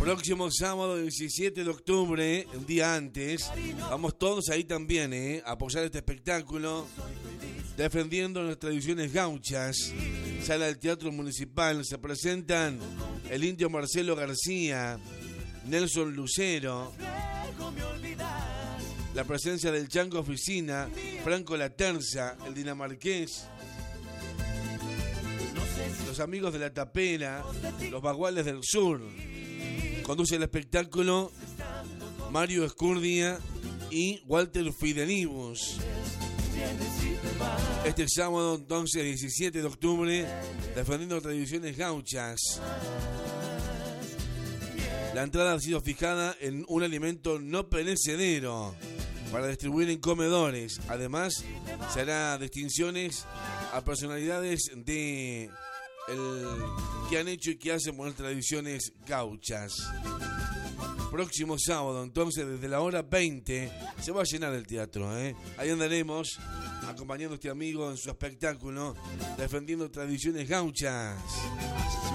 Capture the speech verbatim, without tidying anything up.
Próximo sábado diecisiete de octubre, un día antes, vamos todos ahí también, ¿eh? A apoyar este espectáculo, defendiendo las tradiciones gauchas. Sala del Teatro Municipal, se presentan el Indio Marcelo García, Nelson Lucero, la presencia del Chango Oficina, Franco La Terza, el dinamarqués, los amigos de la Tapera, los Baguales del Sur. Conduce el espectáculo Mario Escurdia y Walter Fidelibus. Este sábado, entonces, diecisiete de octubre, defendiendo tradiciones gauchas. La entrada ha sido fijada en un alimento no perecedero para distribuir en comedores. Además, se hará distinciones a personalidades de el que han hecho y que hacen buenas tradiciones gauchas. Próximo sábado, entonces, desde la hora veinte, se va a llenar el teatro, ¿eh? Ahí andaremos acompañando a este amigo en su espectáculo, defendiendo tradiciones gauchas.